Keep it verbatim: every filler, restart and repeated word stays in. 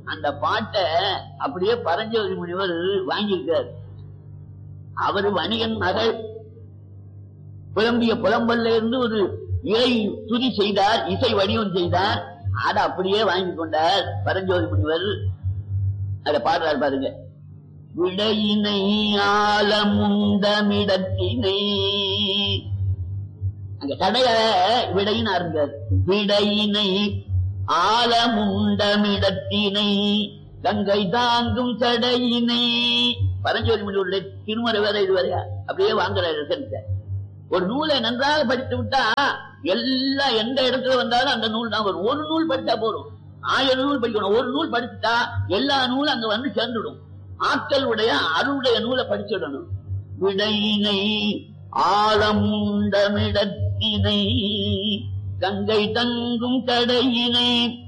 அந்த பாட்டை அப்படியே பரஞ்சோதி முனிவர் வாங்கியிருக்கார். அவர் வணிகன் மகள் புலம்பிய புலம்பல்ல இருந்து ஒரு இறை துதி செய்தார், இசை வடிவம் செய்தார். அதை அப்படியே வாங்கி கொண்டார் பரஞ்சோதி முனிவர். அதை பாடுறார் பாருங்க. விடையினை ஆலமுண்டமிடத்தினை, அங்க கடைய விடையினா இருந்தார். விடையினை ஆலமுண்டமிடத்தினை கங்கை தாங்கும் சடையினை. பரஞ்சோதி முனிவருடைய திருமறை வேற இது வரையா அப்படியே வாங்குறாரு. ஒரு நூலை நன்றாக படித்து விட்டா எல்லா எந்த இடத்துல வந்தாலும் அந்த நூல் தான் வரும். ஒரு நூல் படித்தா போதும், ஆயிரம் நூல் படிக்கணும். ஒரு நூல் படிச்சுட்டா எல்லா நூலும் அங்க வந்து சேர்ந்துடும். ஆட்களுடைய அருளுடைய நூலை படிச்சிடணும். விடையினை ஆலமுண்டமிடத்தினை கங்கை தங்கும் தடையினை